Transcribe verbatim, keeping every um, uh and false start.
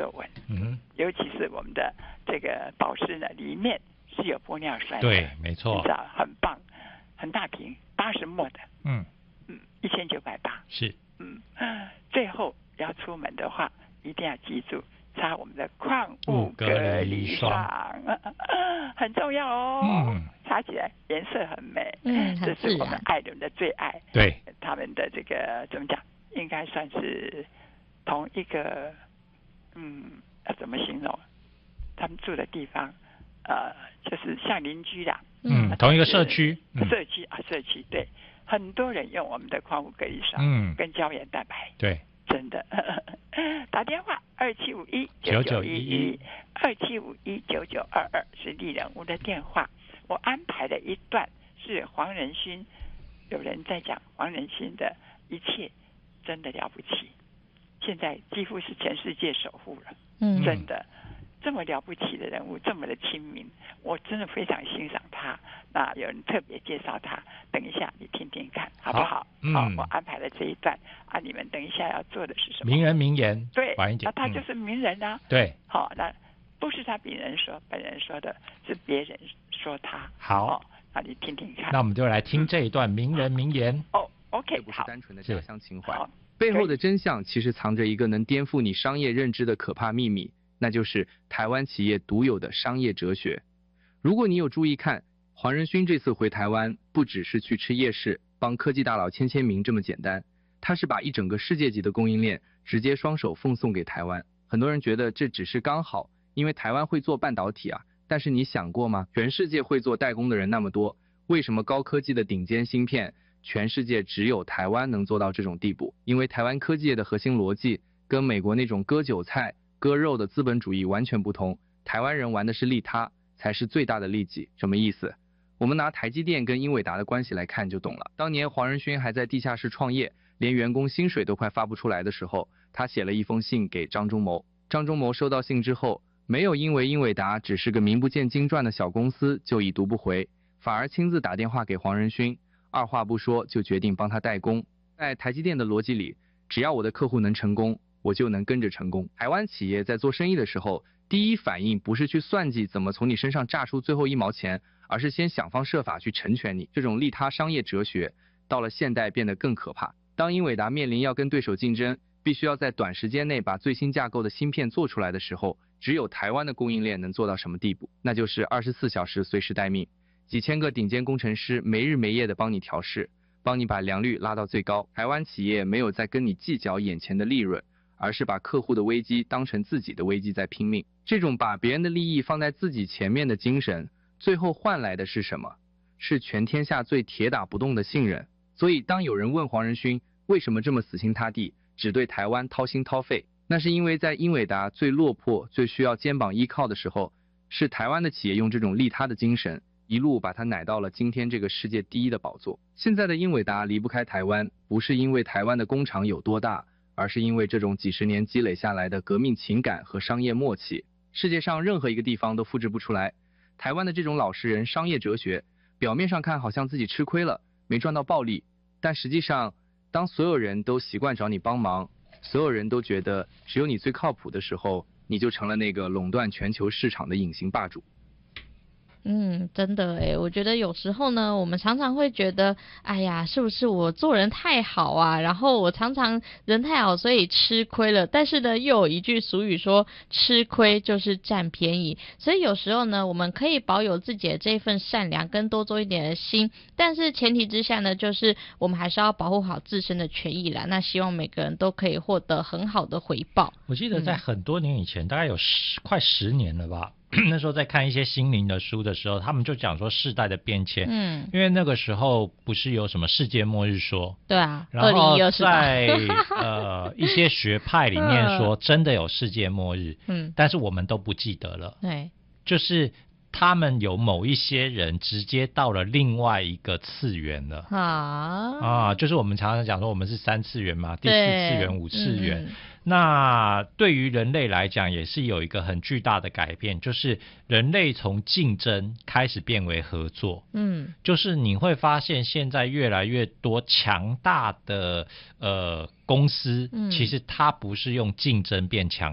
皱纹， 嗯， 尤其是我们的这个保湿呢，里面是有玻尿酸的， 对，没错， 你知道很棒，很大瓶，八十沫的， 嗯嗯，一千九百八， 是， 嗯，最后要出门的话，一定要记住擦我们的矿物隔离霜，很重要哦。嗯，擦起来颜色很美， 嗯， 这是我们爱人的最爱。 对， 他们的这个怎么讲，应该算是同一个，嗯，要怎么形容？他们住的地方，呃，就是像邻居啦。 嗯，同一个社区。 嗯、社区啊，社区对，很多人用我们的矿物隔离霜，嗯，跟胶原蛋白。 对。 真的，打电话二七五一九九一一，二七五一九九二二是丽人屋的电话。我安排了一段是黄仁勋，有人在讲黄仁勋的一切真的了不起，现在几乎是全世界首富了，嗯，真的。这么了不起的人物，这么的亲民，我真的非常欣赏他。那有人特别介绍他，等一下你听听看，好不好？好，嗯、好，我安排了这一段啊，你们等一下要做的是什么？ 名人名言， 对， 晚一点， 那他就是名人啊。 嗯、对， 好，那不是他本人说，本人说的是别人说他。 好， 哦、那你听听看。 那我们就来听这一段名人名言。 嗯、哦 ，OK， 这不是单纯的家乡情怀， 好， 背后的真相其实藏着一个能颠覆你商业认知的可怕秘密。那就是台湾企业独有的商业哲学。如果你有注意看，黄仁勋这次回台湾，不只是去吃夜市，帮科技大佬签签名这么简单，他是把一整个世界级的供应链直接双手奉送给台湾。很多人觉得这只是刚好，因为台湾会做半导体啊，但是你想过吗？全世界会做代工的人那么多，为什么高科技的顶尖芯片，全世界只有台湾能做到这种地步？因为台湾科技业的核心逻辑跟美国那种割韭菜割肉的资本主义完全不同，台湾人玩的是利他，才是最大的利己。什么意思？我们拿台积电跟英伟达的关系来看就懂了。当年黄仁勋还在地下室创业，连员工薪水都快发不出来的时候，他写了一封信给张忠谋。张忠谋收到信之后，没有因为英伟达只是个名不见经传的小公司就已读不回，反而亲自打电话给黄仁勋，二话不说就决定帮他代工。在台积电的逻辑里，只要我的客户能成功，我就能跟着成功。台湾企业在做生意的时候，第一反应不是去算计怎么从你身上榨出最后一毛钱，而是先想方设法去成全你。这种利他商业哲学到了现代变得更可怕。当英伟达面临要跟对手竞争，必须要在短时间内把最新架构的芯片做出来的时候，只有台湾的供应链能做到什么地步？那就是二十四小时随时待命，几千个顶尖工程师没日没夜的帮你调试，帮你把良率拉到最高。台湾企业没有在跟你计较眼前的利润，而是把客户的危机当成自己的危机在拼命。这种把别人的利益放在自己前面的精神，最后换来的是什么？是全天下最铁打不动的信任。所以当有人问黄仁勋为什么这么死心塌地，只对台湾掏心掏肺，那是因为在英伟达最落魄、最需要肩膀依靠的时候，是台湾的企业用这种利他的精神，一路把它奶到了今天这个世界第一的宝座。现在的英伟达离不开台湾，不是因为台湾的工厂有多大，而是因为这种几十年积累下来的革命情感和商业默契，世界上任何一个地方都复制不出来。台湾的这种老实人商业哲学，表面上看好像自己吃亏了，没赚到暴利，但实际上，当所有人都习惯找你帮忙，所有人都觉得只有你最靠谱的时候，你就成了那个垄断全球市场的隐形霸主。 嗯，真的诶，我觉得有时候呢，我们常常会觉得，哎呀，是不是我做人太好啊？然后我常常人太好，所以吃亏了。但是呢，又有一句俗语说，吃亏就是占便宜。所以有时候呢，我们可以保有自己的这份善良，跟多做一点的心。但是前提之下呢，就是我们还是要保护好自身的权益啦。那希望每个人都可以获得很好的回报。 我记得在很多年以前，嗯、大概有十快十年了吧。那时候在看一些心灵的书的时候，他们就讲说世代的变迁，嗯，因为那个时候不是有什么世界末日说， 对啊， 然后在呃一些学派里面说真的有世界末日，嗯，但是我们都不记得了， 对， 就是他们有某一些人直接到了另外一个次元了啊啊，就是我们常常讲说我们是三次元嘛，第四次元、五次元。嗯，那对于人类来讲也是有一个很巨大的改变，就是人类从竞争开始变为合作。嗯，就是你会发现现在越来越多强大的呃公司，嗯，其实它不是用竞争变强